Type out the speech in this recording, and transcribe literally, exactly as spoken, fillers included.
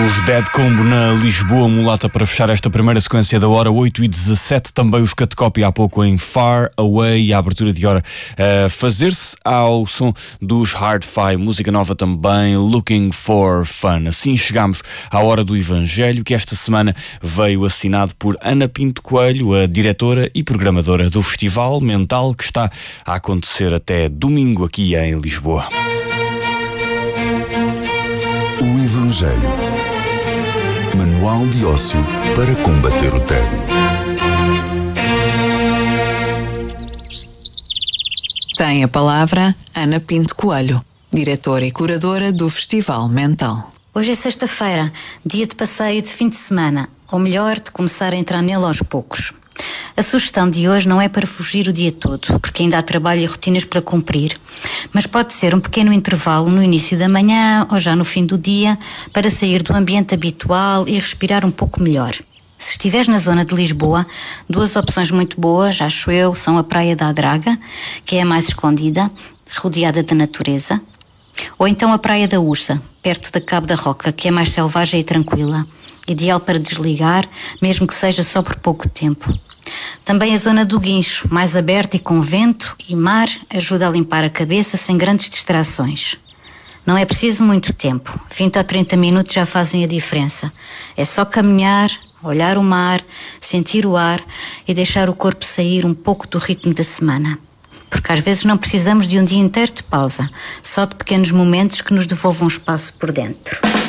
Os Dead Combo na Lisboa Mulata para fechar esta primeira sequência da hora oito e dezassete. Também os Cut Copy há pouco em Far Away, a abertura de hora a fazer-se ao som dos Hard-Fi, música nova também, Looking for Fun. Assim chegamos à hora do Evangelho, que esta semana veio assinado por Ana Pinto Coelho, a diretora e programadora do Festival Mental, que está a acontecer até domingo aqui em Lisboa. O Evangelho. Manual de ócio para combater o tédio. Tem a palavra Ana Pinto Coelho, diretora e curadora do Festival Mental. Hoje é sexta-feira, dia de passeio de fim de semana, ou melhor, de começar a entrar nele aos poucos. A sugestão de hoje não é para fugir o dia todo, porque ainda há trabalho e rotinas para cumprir, mas pode ser um pequeno intervalo no início da manhã ou já no fim do dia, para sair do ambiente habitual e respirar um pouco melhor. Se estiveres na zona de Lisboa, duas opções muito boas, acho eu, são a Praia da Adraga, que é a mais escondida, rodeada da natureza, ou então a Praia da Ursa, perto da Cabo da Roca, que é mais selvagem e tranquila, ideal para desligar, mesmo que seja só por pouco tempo. Também a zona do Guincho, mais aberta e com vento e mar, ajuda a limpar a cabeça sem grandes distrações. Não é preciso muito tempo, vinte ou trinta minutos já fazem a diferença. É só caminhar, olhar o mar, sentir o ar e deixar o corpo sair um pouco do ritmo da semana. Porque às vezes não precisamos de um dia inteiro de pausa, só de pequenos momentos que nos devolvam espaço por dentro.